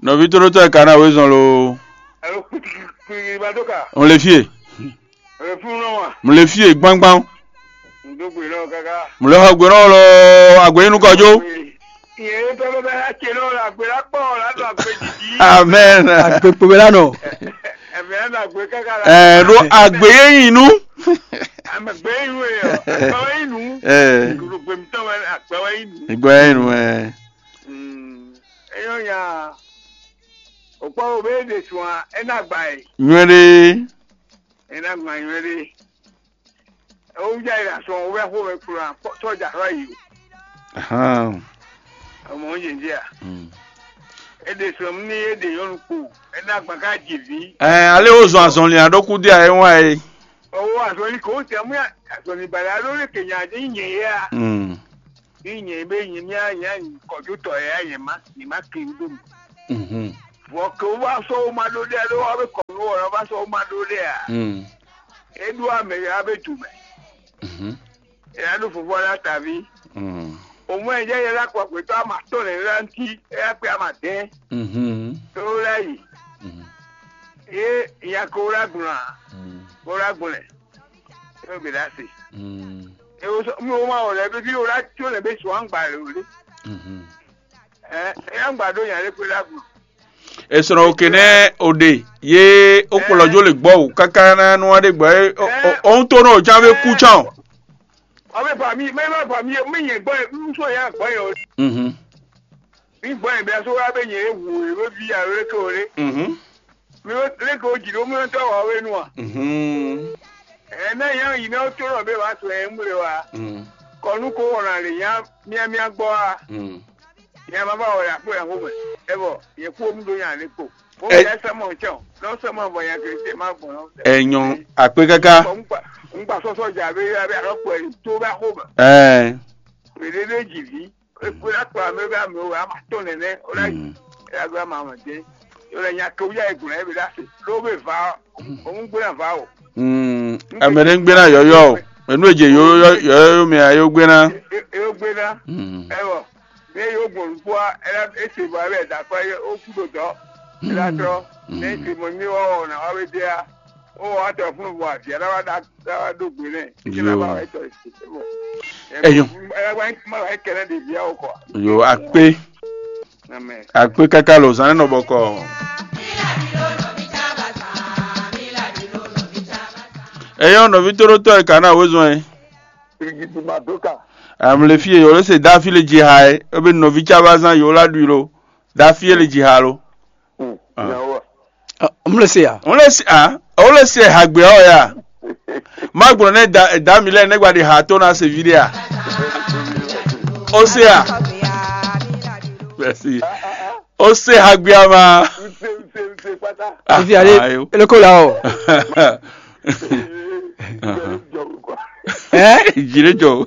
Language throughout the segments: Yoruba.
No vitoro to kana wezon lo. On le fie. Mo le fie gbangban. Mo le ha gbe no lo agbe inu kojo. Amen. Agbe pebe no. Ro agbe inu. Agbe inu inu. Agbe inu Eyo ya opo obe de suan enagbai. Nwere. Enagbai nwere. O ja ira so o we ho we kura soja rayi. Aha. Omo nje a. Ede so mni ede yorunku enagba ka jivi. Ale ozo azon le adoku dia enwa e. Owo azon ko se mu azon ni bala lori kenya de yin ya. Yin be yin ya computer ya yin ma ni ma kindum. Wọ́n wá sọ ma lórí ẹ lọ́wọ́ bẹ kọ̀ lọ́wọ́ rẹ wá sọ ma lórí ẹ. Edu àmì abẹ tùmẹ̀. Ìyanu fòfò ọ̀la tàbí. Òun ẹ̀jẹ̀ yẹn lápapọ̀ pé tó àmà tó lè rántí ẹ̀ pé àmà tẹ́. Tó láyì. Ìyá kò rágùnà yóò gbé dá sí. Mi ò máa wọ̀ lẹ́bi bí o rà tí o lè bẹ sùn à ń gbà lórí. Ẹ̀yà ń gbàdó yàrá pé rágùnà. Esoro okene ode ye opolojo le gbo kaka na nu ade gbo ohun to no jave ku chan Ave pa mi yen gbo so ya gbo yo mi gbo en be so wa be yen ewu e bi are ko re mi le ko jiro mi to wa we nu a na yan yi na to ro be wa so en mure wa konu ko wona le yan mi agbo a ya baba o ya po ya ho ebo ye ku omu do yan le po o ya samo ncho no samo bo ya ke ma bo no enyon ape kaka ngba so ja be aropo e to ba ho ba we le jivi e ku la pa me ba me o ma to nene o la ya gba ma ma de o la nya ko ya egun e be da se lo be va o mu gbe na va o amere ngbe na yoyo enu eje yo me ayo gbe na ewo me yo gbon po era ese bo abe da pa o kudo do la tro ne ti mo ni o na wa be dia o wa to fun bo ati era wa da do gbe ne kila ba wa to eyo era wa ma wa kere de bia o ko yo ape amen ape kaka lo san no boko eyo no vitoro to kana wezo e le fie yo le se da file jihai obe no vicha bazan yo la duiro da fie le jihalo on le se o le se hagbe o ya magbo ne da mi le negba de ha to na se video o se a merci o se hagbe ama ifi ale ele ko la o jire jo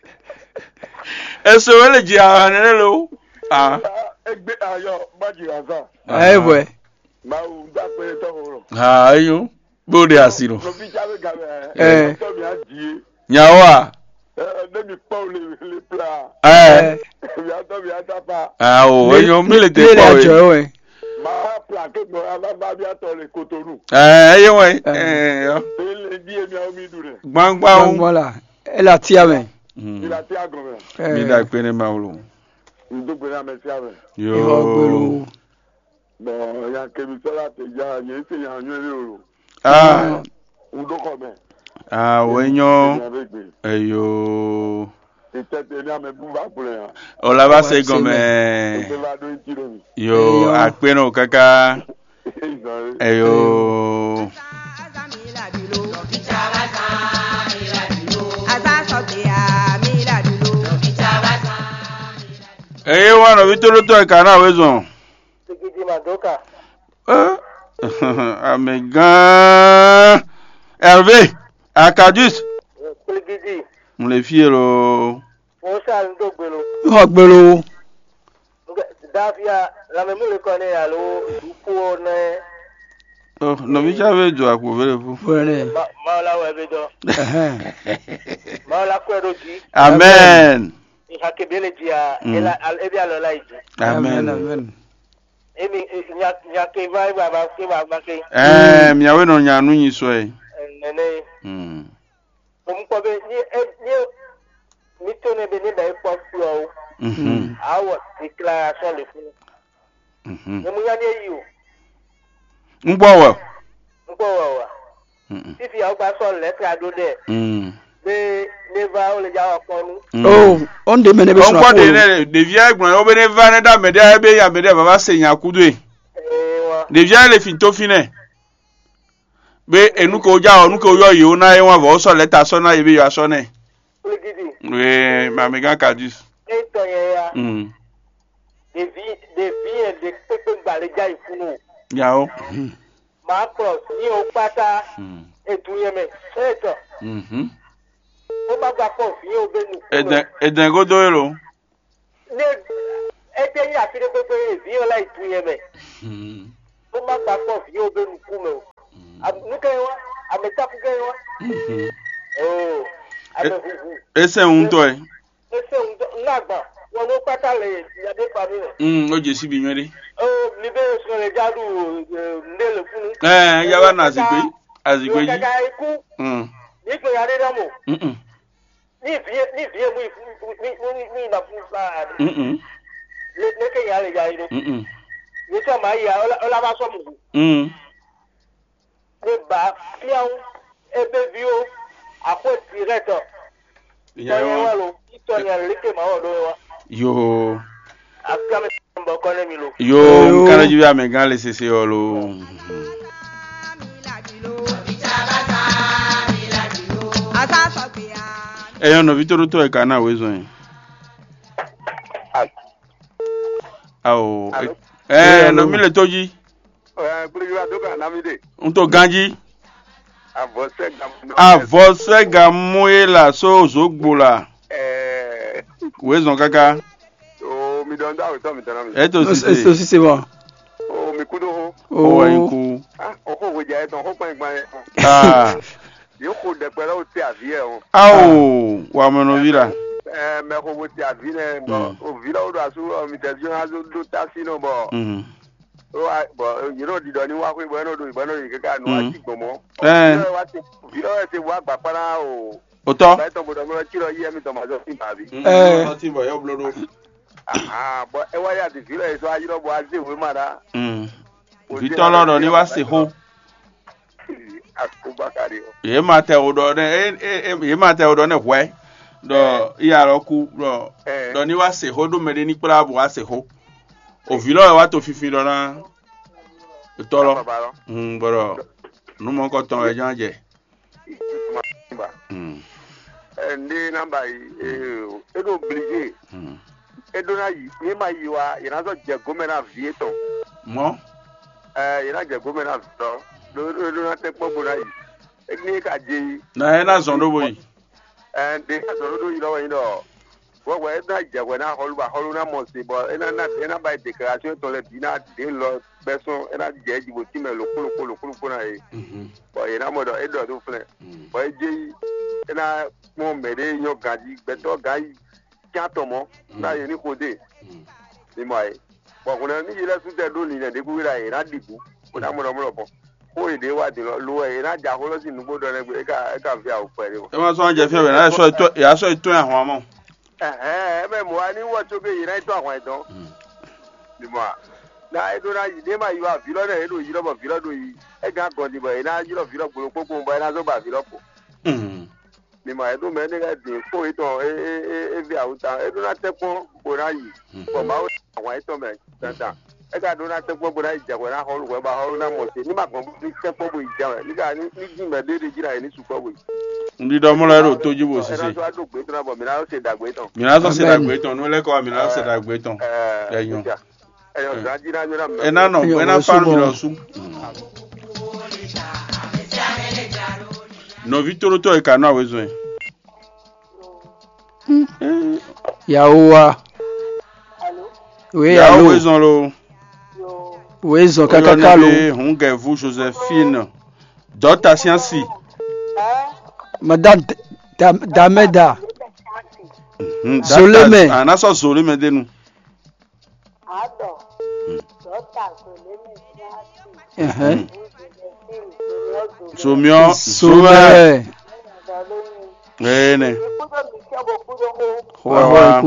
eso ele ji ahanere lo egbe ayo maji aza boy ma u da pe to horo ayo bode asiro no bi jabe gabe to bi aji nyawa de mi pa le pla bi ato bi atapa o eyo mi le te pa we ma pla ke mo aba bi ato le Cotonou eyo we le di emi a mi dure gbangba o voilà elle a tia men il a tia gobe mi da pe ni mawlo ndogbe na me tia me yo bo ya ke mi so la te ya ye se ya yan le oro ndoko me wenyo eyo tete ni ame bu ba pure ya o la ba se gome yo apeno kaka eyo wana vitoro to kana wezo tikiti madoka Amegan Hervé Akadus tikiti on le fiero o sa ndogbelo o gbelo dafia la memule kone ya lo upo ne no vi chave jo apo vele fu maola webedo maola kweroji amen ihakebele dia ela ebia lo laiji amen Emi nyake vai baba ke baba ke. Miawe no nyanu nyiso e. Nene. Omko be ni mitone be ni dai kwa fuo. Awo declaration le fun. Emu ya ni eyi o. Ngbowo. If you have so letter do there. They never only jaw upon. On the mene be so. On de via egbon o be ne va ne da mede be ya mede baba se nyakudu e. De via le finto fine. Be enuko ja onuko yo yi una e won vo so letter so na ibi yo aso ne. We ma me gan kadis. Eto ye ya. De vie de pepe gbaleja ifunu. Ya o. Ma cross ni o pata etuyeme. Eto. O ma gba po fi o be nu. Eden go do ero. Ne ete ya fi de pepe vi o la etuyeme. O ma gba po fi o be nu ku me. Nuke wa, ameta ku ge wa. Ese un to e. Ese un nagba. Wọ́n ló pátá lè yàdé pàmì rẹ̀. Ó jẹ́ síbi mẹ́rin. Ní bẹ́ẹ̀ sọ lè jádù ndélé fún. Yàrá náà àsìgbè yìí. Kàkà ikú. Ní ìpè yàrá dámọ̀. Ní ìfìyè mú ìnà fún sáà rẹ̀. Lékè yàrá ìyá inú. Ní sọ máa yà ọlábà sọ́mù. Ní bá fíàwù ebe bí ó àpò ìrẹ́tọ̀. Ìtọ́yẹ wà ló. Ìtọ́yẹ lékè máa wọ̀ lórí wa. Yo. Akame mbo kone milo. Yo, mkana jibi amegale sisi yolo. Eyo no vitoro to ekana wezo yin. Awo. No mile toji. Kuliwa doka namide. Unto ganji. A você gamuela so zogbola. Wezo kaka. Oh, mi don da o to mi tana mi. Eto si c'est bon. Oh, mi kudo ho. Oh, ayiku. Oko wo je ton ho pan gban. Yo ko de pe lo ti avie o. Wa mono vira. Me ko wo ti avie ne bo. O vira o do asu mi te jo azu do taxi no bo. But you know the doni wa ko ibo no do ibo no yi kaka no ati gbomo. Wa ti vira e ti wa gba para o. Oto. Ba to bodo mo chiro yi emi to ma so tin ba bi. No tin bo yo blodo. But e wa ya ti vira e so ajiro bo aze we mara. Vitolo do ni wa se ho. Akubakari o. Ye ma te odo ne hwe. Do iya roku do ni wa se ho do me ni kura bo wa se ho. O vilo e wa to fifi do na. Tolo. Boro. Nu mo ko ton e jan je. Ndi namba edo oblige edo na yi ni ma yi wa ina so je gomena vieto mo ina je gomena vieto do na te popo na yi ni ka je na ina zondo boyi de so do yi lo yin do wo na je we na holu na mo se bo ina by declaration to le bina de lo person ina je ji bo ti me lo kulu na yi bo ina mo do edo do fle bo je ina mo mere yo gaji beto gai kyato mo na ye ni kode ni mai bo ko ni ile su te do ni ne de ku ira ira dibu ko na mo bo ko ide wa de lo e na ja ko lo si nu bodo ne e ka fi a o pere o e ma so anje fi we na so to ya so to ahun amo me mo ani wo to be ira to ahun edon ni mo na edo na yi de ma yi wa fi lo na edo yi lo bo fi lo do yi e ga go di bo ina yi lo fi lo gboro popo bo ina so ba fi lo po ni ma edo me ne ga din fo ito vi auta edo na te pon bora yi bo ma wa ito me tata e ga do na te pon bora yi jago na holu we ba holu na mo se ni ma kon ni te pon bo ija ni ga ni ji me de jira ni su ko bo ndi do mo la ro toji bo sise e na so adogbe to na bo mi na se dagbe ton no le ko mi na se dagbe ton eyan eyan ga jira mi na me e na no e na fa mi lo su no vitoro to e kana wezo en Yaoua. Oui, allô. Wezo lo. Wezo kakakalo. Hongevu Josephine. Dota Siansi. Madame Dameda. Zoleme. Anaso Zoleme denu. Sumio suwe. Ene. Hoa.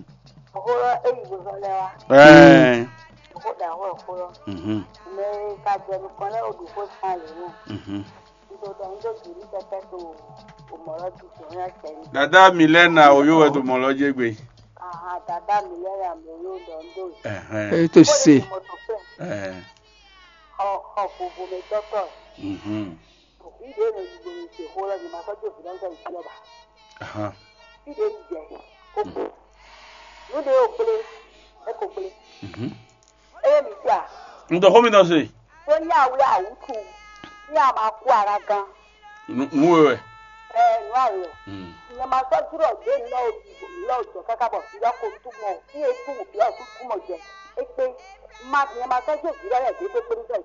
Dada Milena oyo edomology gbe. Dada Milena oyo dondo. To see. Ọ̀pọ̀ mi dọ́tọ̀. Ìdè ní ìgbò ní ṣe kó lọ́dún máa tọ́jú òfin lọ́sẹ̀ ìṣẹ́lọ́ba. Ìdè ìjẹ́ òkú. Lóde òkúlé ẹ̀kọ́kúlé. Ẹyẹ mi sí à. Ntọ́ kó mi náà ṣe. Ó ní àwúrẹ́ àwùkù ní àmà kú ara gan. Mú wẹ̀wẹ̀. Nù àwẹ̀. Ìyẹn máa tọ́jú rọ̀ gbé lọ́ọ̀jọ̀ kákábọ̀ sí lọ́kọ̀ túmọ̀ sí ètò òbí ọ̀tún túmọ̀ jẹ. Ẹ pé má tọ́jú òbí lọ́yẹ̀ dé pé pé